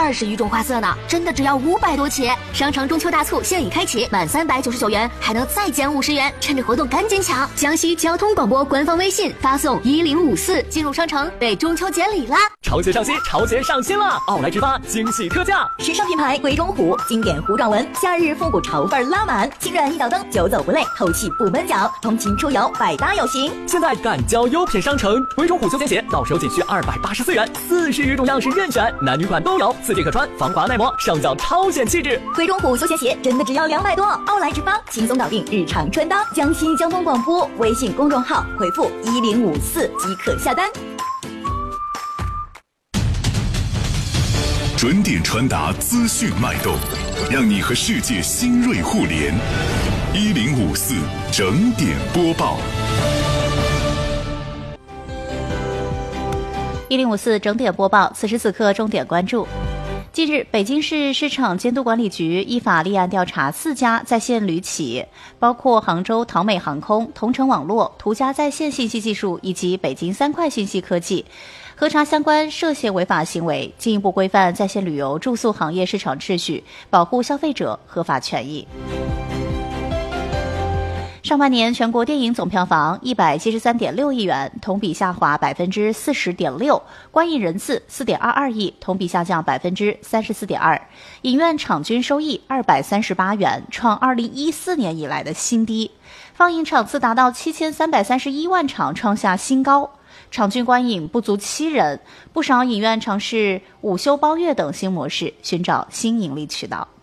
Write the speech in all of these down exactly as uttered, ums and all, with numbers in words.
二十余种花色呢，真的只要五百多起。商城中秋大促现已开启，满三百九十九元还能再减五十元，趁着活动赶紧抢！江西交通广播官方微信发送一零五四进入商城，被中秋节礼啦！ 潮节上新，潮节上新了！奥莱直发惊喜特价， 时尚品牌鬼冢虎经典糊状纹，夏日复古潮范拉满，轻软一脚蹬，久走不累，透气不闷脚，通勤出游百搭有型。 现在赶交优品商城，鬼冢虎休闲鞋到手仅需二百八十四元，四十余种样式任选，男女款都有，四季可穿，防滑耐磨，上脚超显气质。 鬼冢虎休闲鞋真的只要两百多，奥莱直发轻松搞定日常穿搭。江西交通广播微信公众号回复一零五四即可下单。 准点传达资讯脉动，让你和世界新锐互联。一零五四整点播报。 一零五四整点播报，此时此刻重点关注。近日，北京市市场监督管理局依法立案调查四家在线旅企，包括杭州唐美航空、同城网络、途家在线信息技术以及北京三快信息科技，核查相关涉嫌违法行为，进一步规范在线旅游住宿行业市场秩序，保护消费者合法权益。上半年全国电影总票房一百七十三点六亿元，同比下滑百分之四十点六；观影人次四点二二亿，同比下降百分之三十四点二；影院场均收益二百三十八元，创二零一四年以来的新低；放映场次达到七千三百三十一万场，创下新高。场均观影不足七人，不少影院尝试午休包月等新模式，寻找新盈利渠道。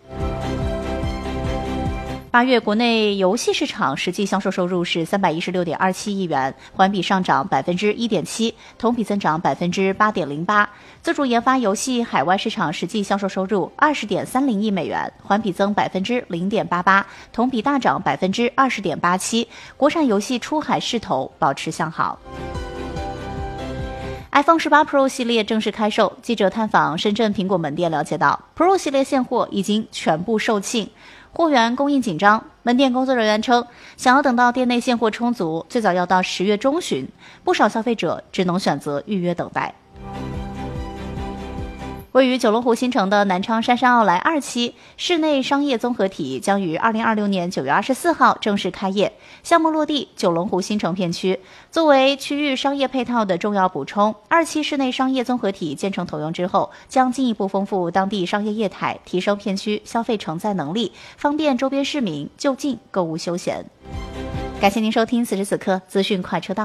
八月国内游戏市场实际销售收入是三百一十六点二七亿元，环比上涨百分之一点七，同比增长百分之八点零八。自主研发游戏海外市场实际销售收入二十点三零亿美元，环比增百分之零点八八，同比大涨百分之二十点八七。国产游戏出海势头保持向好。iPhone 十八 Pro 系列正式开售，记者探访深圳苹果门店了解到 ，Pro 系列现货已经全部售罄。货源供应紧张，门店工作人员称，想要等到店内现货充足，最早要到十月中旬，不少消费者只能选择预约等待。位于九龙湖新城的南昌杉杉奥莱二期室内商业综合体将于二零二六年九月二十四号正式开业，项目落地九龙湖新城片区。作为区域商业配套的重要补充，二期室内商业综合体建成投用之后，将进一步丰富当地商业业态，提升片区消费承载能力，方便周边市民就近购物休闲。感谢您收听此时此刻资讯快车道。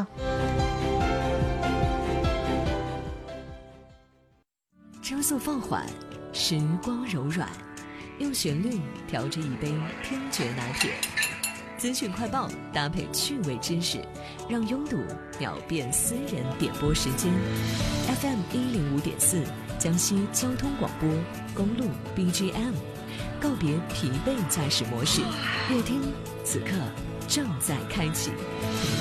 车速放缓，时光柔软，用旋律调制一杯听觉拿铁。资讯快报搭配趣味知识，让拥堵秒变私人点播时间。F M 一零五点四，江西交通广播，公路 B G M， 告别疲惫驾驶模式，乐听此刻正在开启。